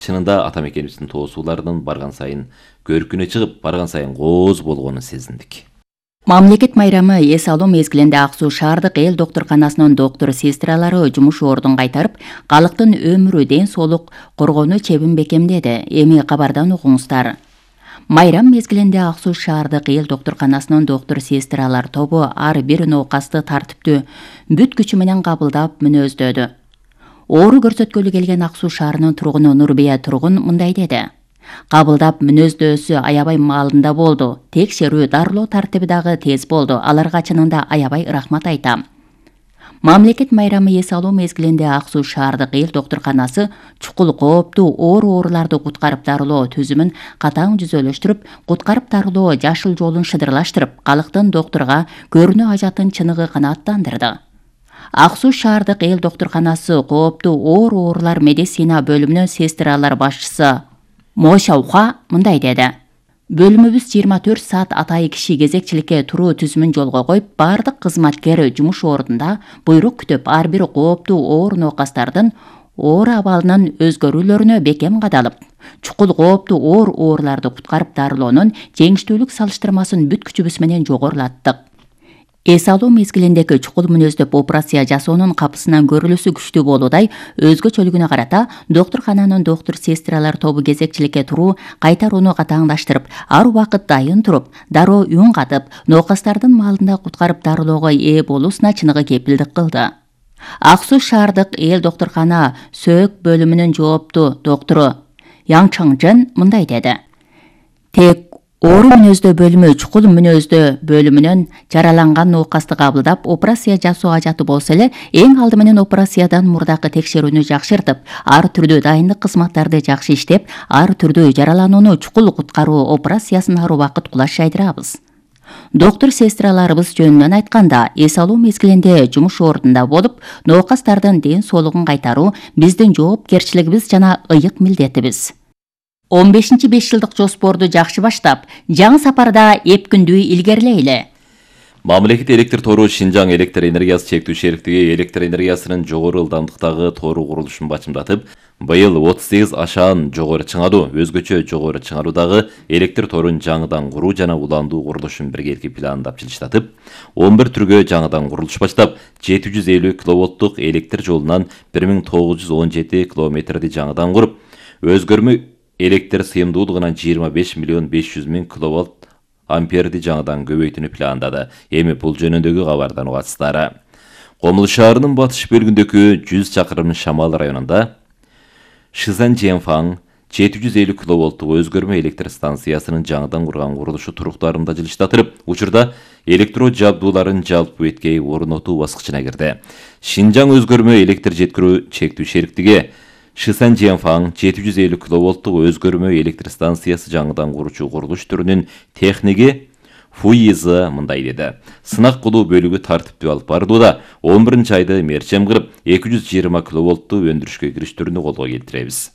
Чынында атамекенибиздин тоо сууларынын барган сайын көркүнө чыгып, барган сайын кооз болгонун сезиндик. Мамлекет майрамы эс алуу мезгилинде Ак Суу шаардык эл доктурканасынын доктур-сестралары жумуш ордун кайтарып, калктын өмүрү, ден соолук коргонуу чебин бекемдеди. Эми кабардан угуңуздар. Майрам мезгилинде Ак Суу шаардык эл доктурканасынын доктур-сестралар тобу ар бир ноокасты тартиптүү бүт күчү менен кабылдап мүнөздөдү. Оору көрсөткөлү келген Ак Суу шаарынын тургуну Нурбия Тургун мындай деди. Кабылдап мүнөздөөсү аябай маалында болду. Текшерүү, дарылоо тартиби дагы тез болду. Аларга чынында аябай рахмат айтам. Мамлекет майрамы эс алуу мезгилинде Ак Суу шаардык эл доктурканасы чукул кооптуу ооруларды куткарып дарылоо түзүмүн катаң жүзөлөштүрүп, куткарып дарылоо жашыл жолун шыдырлаштырып, калктын доктурга көрүнүү ажатын чыныгы канааттандырды. Ак Суу шаардык эл доктурканасы кооптуу оорулар медицина бөлүмүнүн сестралар башчысы Мошауха мындай деди. Бөлүмүбүз 24 саат атайы киши кезекчиликке туруу түзүмүн жолго коюп, бардык кызматкер жумуш ордунда буйрук күтүп, ар бир кооптуу оор ноокастардын оору абалынын өзгөрүүлөрүнө бекем кадалып, чукул кооптуу ооруларды куткарып дарылоонун жеңиштүүлүк салыштырмасын бүт күчүбүз менен жогорулаттык. Эс алуу мезгилиндеги чукул мүнөздөп операция жасоонун капысынан көрүлүүсү күчтүү болуудай өзгөчөлүгүнө карата доктуркананын доктур-сестралар тобу кезекчиликке туруу кайтарууну катаңдаштырып, ар убакыт дайын туруп, дароо үн катып, ноокастардын маалында куткарып дарылоого ээ болуусуна чыныгы кепилдик кылды. Ак Суу шаардык эл доктуркана сөөк бөлүмүнүн жооптуу доктуру Яң Чаңжен мындай деди. Тек оору мүнөздөө бөлүмү чукул мүнөздөө бөлүмүнөн жараланган ноокасты кабылдап, операция жасоо ажаты болсо эле, эң алды менен операциядан мурдакы текшерүүнү жакшыртып, ар түрдүү дайындык кызматтарды жакшы иштеп, ар түрдүү жараланууну чукул куткаруу операциясын ар убакыт кулаш жайдырабыз. Доктур-сестраларыбыз жөнүнөн айтканда, эс алуу мезгилинде жумуш ордунда болуп, ноокастардын ден соолугун кайтаруу биздин жоопкерчилигибиз жана ыйык милдетибиз. 15-5 жылдык жоспорду жакшы баштап, жаңы сапарда эпкүндүү илгерилейли. Мамлекет электр тору Шинжаң электр энергиясы чектүү шериктиги электр энергиясынын жогору ылдамдыктагы тору курулушун бачымдатып, быйыл 38 ашаан жогору чыңаруу, өзгөчө жогору чыңаруудагы электр торун жаңыдан куруу жана уландуу курулушун биргеликти пландап жылыштатып, 11 түргө жаңыдан курулуш баштап, 750 киловолттук электр жолунан 1917 километрди жаңыдан куруп, өзгөрмө электр сыйымдуулугунан 25 миллион 500 миң киловольт амперди жаңыдан көбөйтүүнү пландады. Эми бул жөнүндөгү кабардан угасыздар. Комул шаарынын батыш бөлүгүндөгү 100 чакырым Шамал районунда Шизан Женфаң 750 киловолттук өзгөрмө электр станциясынын жаңыдан курган курулушу туруктарында жылыштатылып, учурда электро жабдууларын жалпы беткей орнотуу баскычына кирди. Шинжаң өзгөрмө электр жеткирүү чектүү шериктиги Шисан Женфаң 750 киловолттук өзгөрмө электр станциясы жаңыдан куручу курулуш түрүнүн техниги Фуизы мындай деди. Сынак кылуу бөлүгү тартиптүү алып барууда 11 айды мерчем кылып 220 киловолттуу өндүрүшкө кириштерүүнү колго келтиребиз.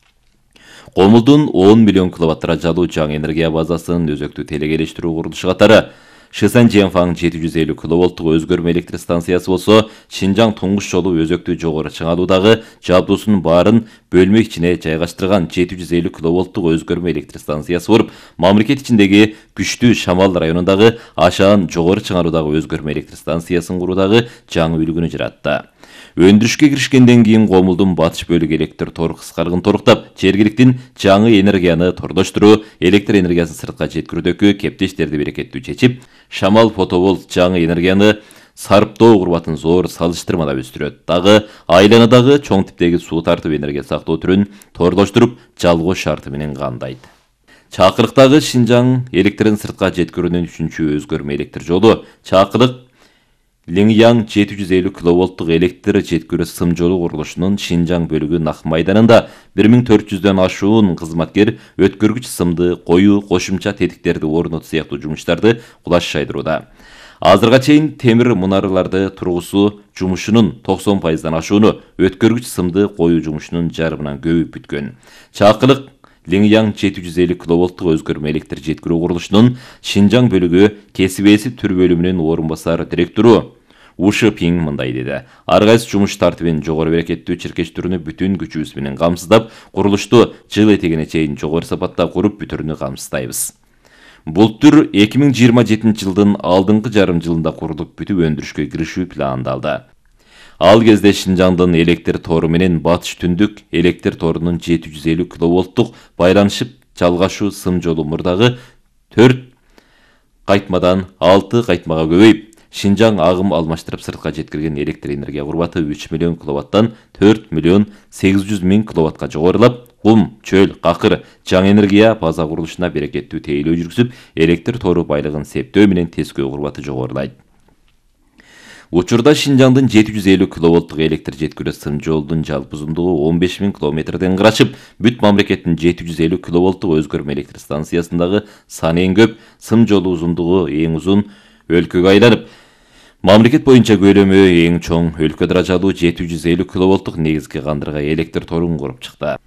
Комулдун 10 миллион киловатт жалуу жаңы энергия базасынын өзөктүү телекелештирүү курулушу катары Шисан Женфаң 750 киловолттук өзгөрмө электр станциясы болсо, Шинжаң туңгуч жолу өзөктүү жогору чыңалуудагы жабдуусунун баарын бөлмө ичине жайгаштырган 750 киловолттук өзгөрмө электр станциясы болуп, мамлекет ичиндеги күчтүү Шамал районундагы ашаан жогору чыңаруудагы өзгөрмө электр станциясын куруудагы жаңы үлгүнү жаратты. Өндүрүшкө киришкенден кийин Комулдун батыш бөлүгү электр тор кыскаргын торуктап, жергиликтин жаңы энергияны тордоштуруу, электр энергиясын сыртка жеткирүүдөгү кептештерди берекеттүү чечип, Шамал фотоволт жаңы энергияны сарптоо курбатын зор салыштырмада өстүрөт. Дагы айланадагы чоң типтеги суу тартып энергия сактоо түрүн тордоштуруп, жалгоо шарты менен кандайт. Чакырыктагы Шинжаң электрин сыртка жеткирүүнүн 3-чү өзгөрмө электр жолу Чакырык Лиңяң 750 киловолттук электр жеткирүү сым жолу курулушунун Шинжаң бөлүгү Нак майданында 1400дөн ашуун кызматкер өткөргүч сымды коюу, кошумча тетиктерди орнотуу сыяктуу жумуштарды кулаш жайдырууда. Азырга чейин темир мунараларды тургузуу жумушунун 90%дан ашууну өткөргүч сымды коюу жумушунун жарымынан көбүп бүткөн. Чакырык Лиңяң 750 киловолттук өзгөрмө электр жеткирүү курулушунун Шинжаң бөлүгү кесип ээси түр бөлүмүнүн орун басар директору Ушы Пиң мындай деди. Ар кайсы жумуш тартибин жогору берекеттүү чиркештирүүнү бүтүн күчүбүз менен камсыздап, курулушту жыл этегине чейин жогору сапатта куруп бүтүрүүнү камсыздайбыз. Бул түр 2027 жылдын алдыңкы жарым жылында курулуп бүтүп өндүрүшкө киришүү пландалды. Ал кезде Шинжаңдын электр тору менен батыш түндүк электр торунун 750 киловолттук байланышып жалгашуу сым жолу мурдагы 4 кайтмадан 6 кайтмага көбөйүп, Шинжаң агым алмаштырып сыртка жеткирген электр энергия курбаты 3 миллион киловаттан 4 миллион 800 миң киловаттка жогорулап, кум, чөл, какыр, жаңы энергия база курулушуна берекеттүү тейлөө жүргүзүп, электр тору байлыгын септөө менен тескөө курбаты жогорулайт. Учурда Шинжаңдын 750 киловолттук электр жеткирүү сым жолдун жалпы узундугу 15 000 километрден карашып, бүт мамлекеттин 750 киловолттук өзгөрмө электр станциясындагы саны эң көп, сым жолу узундугу эң узун өлкөгө айланып, мамлекет боюнча көлөмү эң чоң өлкө даражалуу 750 киловолттук негизги кандырга электр торун куруп чыкты.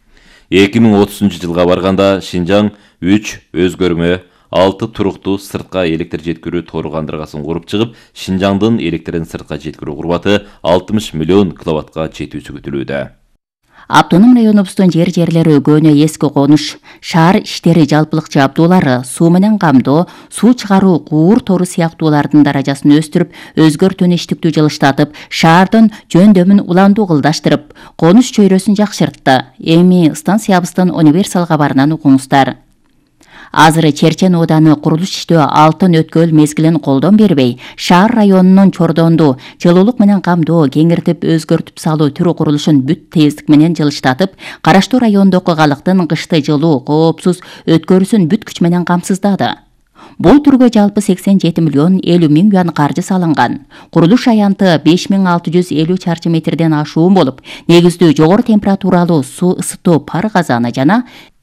2030 жылга барганда Шинжаң 3 өзгөрмө 6 туруктуу сыртка электр жеткирүү тору кандыргасын куруп чыгып, Шинжаңдын электрин сыртка жеткирүү курбаты 60 миллион киловаттка жетүүсү күтүлүүдө. Автоном районубуздун жерлери көөнө эски конуш, шаар иштери жалпылык жабдуулары, суу менен камдоо, суу чыгаруу, куур тору сыяктуулардын даражасын өстүрүп, өзгөртүүнү иштиктүү жылыштатып, шаардын жөндөмүн уландуу кылдаштырып, конуш чөйрөсүн жакшыртты. Эми станциябыздын универсал кабарынан угуңуздар. Азыр Черчен ооданы курулуш иштөө алтын өткөл мезгилин колдон бербей, шаар районунун чордонду жылуулук менен камдоо, кеңиртип өзгөртүп салуу түрү курулушун бүт тездик менен жылыштатып, караштуу райондогу калктын кышты жылуу, коопсуз өткөрүүсүн бүт күч менен камсыздады. Бул түргө жалпы 87 миллион 50 миң юан каржы салынган. Курулуш аянты 5650 чарчы метрден ашуун болуп, негиздүү жогору температуралуу суу ысытуу пар казаны жана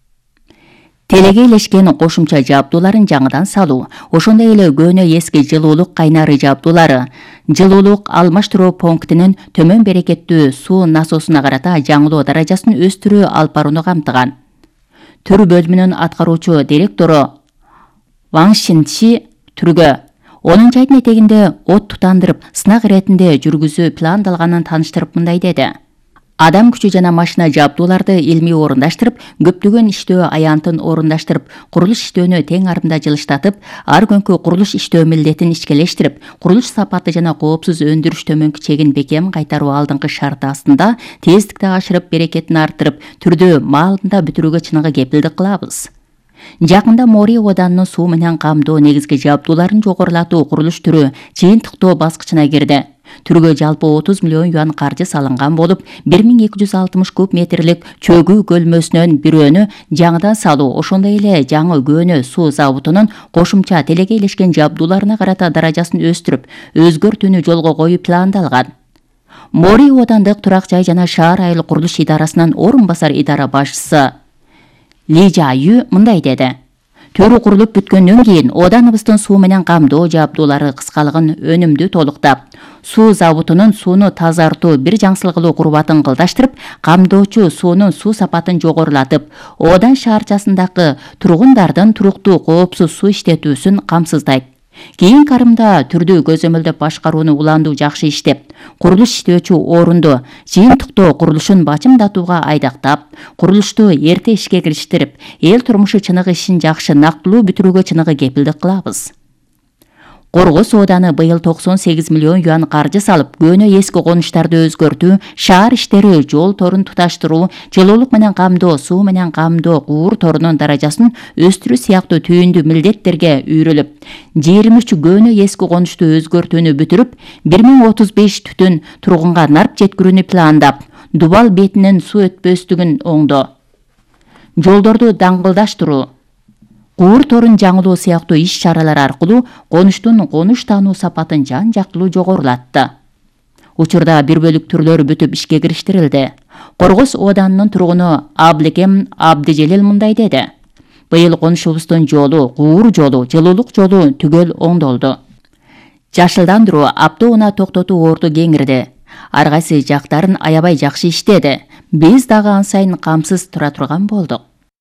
телегейлешкен кошумча жабдууларын жаңыдан салуу, ошондой эле көөнө эски жылуулук кайнары жабдуулары, жылуулук алмаштыруу пунктинин төмөн берекеттүү суу насосуна карата жаңылоо даражасын өстүрүү алып барууну камтыган. Төр бөлүмүнүн аткаруучу директору Ван Шинчи түргө 10 айдын этегинде от тутандырып, сынак иретинде жүргүзүү пландалганын таныштырып мындай деди. Адам күчү жана машина жабдууларды илмий орундаштырып, көптөгөн иштөө аянтын орундаштырып, курулуш иштөөнү тең арымда жылыштатып, ар күнкү курулуш иштөө милдетин ишкелештирип, курулуш сапаты жана коопсуз өндүрүш төмөнкү чегин бекем кайтаруу алдыңкы шарты астында тездикти ашырып, берекетин арттырып, түрдө маалында бүтүрүүгө чыныгы кепилдик кылабыз. Жакында Мори оданынын суу менен камдоо негизги жабдууларын жогорулатуу курулуш түрү жыйынтыктоо баскычына кирди. Түргө жалпы 30 миллион юан каржы салынган болуп, 1260 куб метрлик чөгүү көлмөсүнөн бирөөнү жаңыдан салуу, ошондой эле жаңы көөнө суу заводунун кошумча телегейлешкен жабдууларына карата даражасын өстүрүп, өзгөртүүнү жолго коюу пландалган. Мори одандык турак жай жана шаар айыл курулуш идарасынын орун басар идара башчысы Ли Жаю мындай деди. Төрү курулуп бүткөндөн кийин оданыбыздын суу менен камдоо жабдуулары кыскалыгын өнүмдүү толуктап, суу заводунун сууну тазартуу бир жаңсылгылуу курбатын кылдаштырып, камдоочу суунун суу сапатын жогорулатып, одан шаарчасындагы тургундардын туруктуу коопсуз суу иштетүүсүн камсыздайт. Кийинки арымда түрдүү көзөмөлдөп башкарууну уландуу жакшы иштеп, курулуш иштөөчү орунду жыйынтыктоо курулушун бачымдатууга айдактап, курулушту эрте ишке кириштирип, эл турмушу чыныгы ишин жакшы нактылуу бүтүрүүгө чыныгы кепилдик кылабыз. Коргос ооданы быйыл 98 миллион юан каржы салып, көөнө эски конуштарды өзгөртүү, шаар иштери, жол торун туташтыруу, жылуулук менен камдоо, суу менен камдоо, куур торунун даражасын өстүрүү сыяктуу түйүндүү милдеттерге үйрүлүп, 23 көөнө эски конушту өзгөртүүнү бүтүрүп, 1035 түтүн тургунга нарп жеткирүүнү пландап, Дубал бетинин суу өтпөстүгүн оңдоо, жолдорду даңгылдаштыруу, куур торун жаңылоо сыяктуу иш-чаралар аркылуу конуштун конуш таануу сапатын жан-жактылуу жогорулатты. Учурда бир бөлүк түрлөр бүтүп ишке кириштирилди. Коргос оданынын тургуну Аблекем Абдижелил мындай деди. Быйыл конушубуздун жолу, куур жолу, жылуулук жолу түгөл оңдолду. Жашылдандыруу, автоунаа токтотуу орду кеңирди. Ар кайсы жактарын аябай жакшы иштеди. Биз дагы ан сайын камсыз тура турган болдук.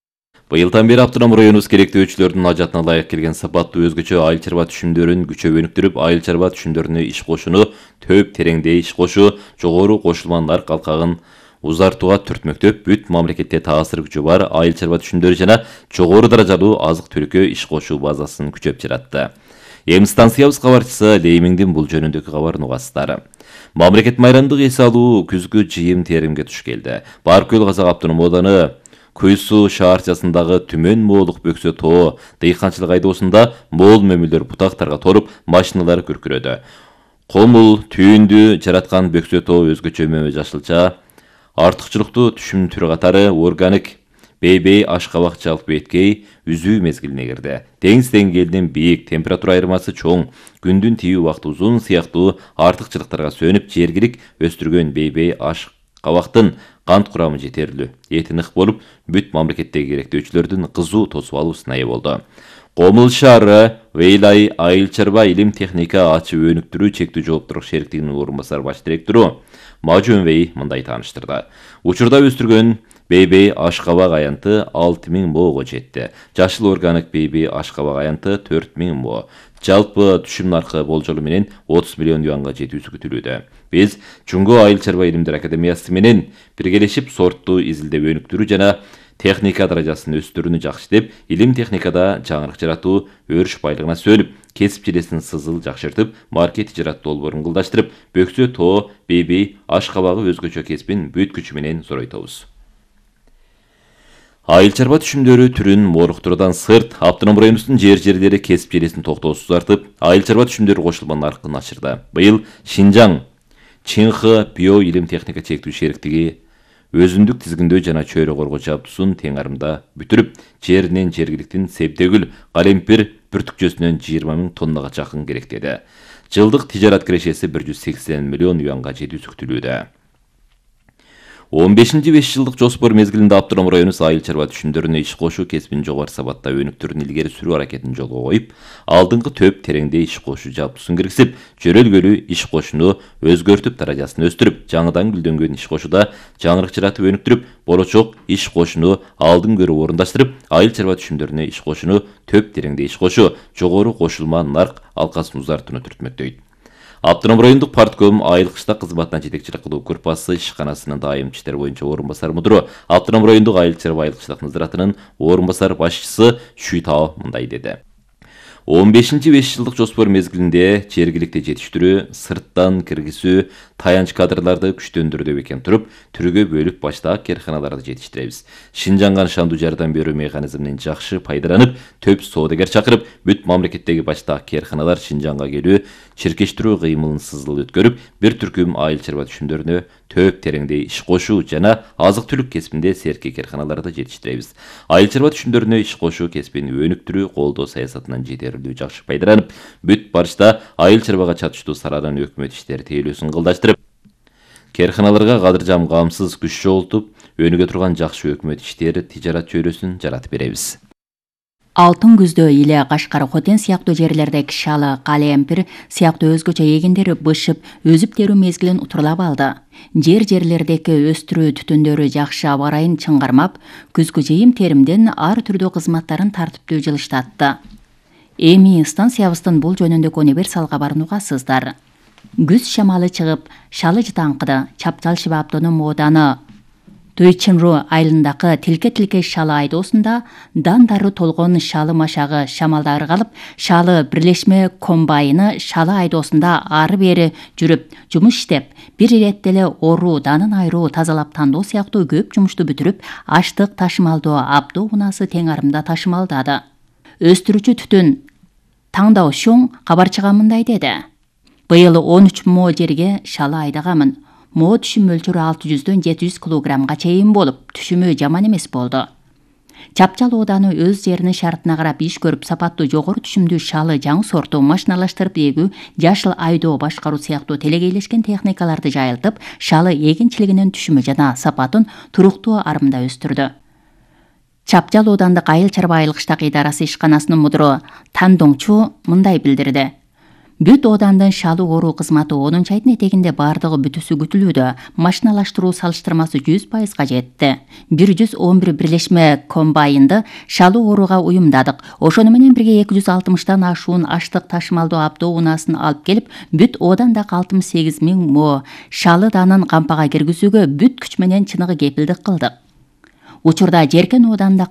Быйылдан бeri Автоном районубуз керектөөчүлөрдүн ажатына ылайык келген сапаттуу өзгөчө айыл чарба түшүмдөрүн күчөп өнүктүрүп, айыл чарба түшүмдөрүнө иш кошууну, төп тереңдей иш кошуу, жогору кошулман нарк алкагын узартууга түртмөктөп, бүт мамлекетте таасир күчү бар айыл чарба түшүмдөрү жана жогору даражалуу азык түлүккө иш кошуу базасын күчөп жаратты. Эми станциябыз кабарчысы Леймиңдин бул жөнүндөгү кабарын угасыздар. Мамлекет майрамдык эс алуу күзгү жыйым теримге туш келди. Баркөл Казак автоном ооданы Куйсу шаарчасындагы Түмөн Моолук Бөксө тоо дыйканчылык айдоосунда моол мөмүлөр бутактарга торуп, машиналар күркүрөдү. Комул түйүндү жараткан Бөксө тоо өзгөчө мөмө жашылча, артыкчылыктуу түшүм түрү катары органик бейбей ашкабак жалпы беткей үзүү мезгилине кирди. Деңиз деңгээлинин бийик, температура айырмасы чоң, күндүн тийүү убакыты узун сыяктуу артыкчылыктарга сөнүп, жергилик өстүргөн бейбей ашкабактын кант курамы жетерлүү, эти нык болуп, бүт мамлекеттеги керектөөчүлөрдүн кызуу тосуп алуусуна ээ болду. Комул шаары Вейлай айыл чарба илим техника ачып өнүктүрүү чектүү жооптуулук шериктигинин орун басар баш директору Мажөнбей мындай тааныштырды. Учурда өстүргөн бейбей ашкабак аянты 6000 моого жетти. Жашыл органик бейбей ашкабак аянты 4000 мо. Жалпы түшүм наркы болжолу менен 30 миллион юанга жетүүсү күтүлүүдө. Биз Жунго айыл чарба илимдер академиясы менен биргелешип сортту изилдеп өнүктүрүү жана техника даражасын өстүрүүнү жакшы деп, илим техникада жаңырык жаратуу, өрүш байлыгына сөнүп, кесип желесин сызыл жакшыртып, маркет тижарат долбоорун кылдаштырып, Бөксө тоо бейбей ашкабагы өзгөчө кесипин бүт күчү менен зоройтобуз. Айыл чарба түшүмдөрү түрүн мооруктуруудан сырт, Автоном районубуздун жерлери кесип желесин токтоосуз артып, айыл чарба түшүмдөрү кошулман наркын ачырды. Быйыл Шинжаң Чинхы био илим техника чектүү шериктиги өзүндүк тизгиндөө жана чөйрө коргоо жабдуусун тең арымда бүтүрүп, жеринен жергиликтин себдегүл, калемпир бүртүкчөсүнөн 20 000 тоннага жакын керектеди. Жылдык тижарат кирешеси 180 миллион юанга жетүүсү күтүлүүдө. 15-5 жылдык жоспор мезгилинде Автоном районубуз айыл чарба түшүмдөрүнө иш кошуу кесибин жогору сабатта өнүктүрүүнү илгери сүрүү аракетин жолго коюп, алдыңкы төп тереңдей иш кошуу жабдуусун киргизип, жөрөлгөлүү иш кошууну өзгөртүп, даражасын өстүрүп, жаңыдан гүлдөнгөн иш кошууда жаңырык жаратып өнүктүрүп, болочок иш кошууну алдын көрүп орундаштырып, айыл чарба түшүмдөрүнө иш кошууну төп тереңдей иш кошуу, жогору кошулман нарк алкасын узартууну түртмөктөйт. Автоном райондук партком айыл кыштак кызматына жетекчилик кылуу группасы ишканасынын дайым иштер боюнча орун басар мудуру, Автоном райондук айыл чарба айыл кыштак назаратынын орун басар башчысы Шүйтао мындай деди. 15-5 жылдык жоспор мезгилинде жергиликти жетиштирүү, сырттан киргизүү, таянч кадрларды күчтөндүрүү экен туруп, түргө бөлүп баштаак керканаларды жетиштиребиз. Шинжаңга шандуу жардам берүү механизминен жакшы пайдаланып, төп соодагер чакырып, бүт мамлекеттеги баштаак керканалар Шинжаңга келүү, чиркештирүү кыймылын сызыл өткөрүп, бир түркүм айыл чарба түшүмдөрүнө төп тереңдей иш кошуу жана азык түлүк кесибинде серки керканаларды жетиштиребиз. Айыл чарба түшүмдөрүнө иш кошуу кесибин өнүктүрүү колдоо саясатынан жетерлүү жакшы пайдаланып, бүт барышта айыл чарбага чатыштуу саралан өкмөт иштери тейлөөсүн кылдаштырып, керканаларга кадыржам камсыз күч жоготуп, өнүгө турган жакшы өкмөт иштери тижарат чөйрөсүн жаратып беребиз. Алтын күздө Иле, Кашкар, Хотен сыяктуу жерлерде шалы, калемпир сыяктуу өзгөчө эгиндер бышып, өзүп терүү мезгилин утурлап алды. Жерлердеги өстүрүү түтүндөрү жакшы аба ырайын чыңгармап, күзгү жыйым теримден ар түрдүү кызматтарын тартиптүү жылыштатты. Эми станциябыздын бул жөнүндөгү универсал кабарын угасыздар. Күз шамалы чыгып, шалы жытаңкыды. Чапчал Шиба автоном ооданы Тойчинру айылындагы тилке шалы айдоосунда дандары толгон шалы машагы шамалда ыргалып, шалы бирлешме комбайны шалы айдоосунда ары бери жүрүп, жумуш иштеп, бир иретте эле оруу, данын айыруу, тазалап тандоо сыяктуу көп жумушту бүтүрүп, аштык ташымалдоо абдоо унасы тең арымда ташымалдады. Өстүрүүчү түтүн Таңдау Шоң кабарчыга мындай деди. Быйыл 13 мо жерге шалы айдагамын. Мо түшүм мөлчөрү 600-дөн 700 килограммга чейин болуп, түшүмү жаман эмес болду. Чапчал ооданы өз жеринин шартына карап иш көрүп, сапаттуу жогору түшүмдүү шалы жаңы сорту машиналаштырып эгүү, жашыл айдоо башкаруу сыяктуу телегейлешкен техникаларды жайылтып, шалы эгинчилигинин түшүмү жана сапатын туруктуу арымда өстүрдү. Чапчал оодандык айыл чарба айыл кыштак идарасы ишканасынын мудуру Тандоңчу мындай билдирди. Бүт оодандын шалуу оруу кызматы 10 айдын этегинде бардыгы бүтүсү күтүлүүдө. Машиналаштыруу салыштырмасы 100%га жетти. 111 бирлешме комбайнды шалуу орууга уюмдадык. Ошону менен бирге 260тан ашуун аштык ташымалдоо автоунаасын алып келип, бүт оодандагы 68 000 мо шалы данын кампага киргизүүгө бүт күч менен чыныгы кепилдик кылдык. Учурда Жеркен ооданында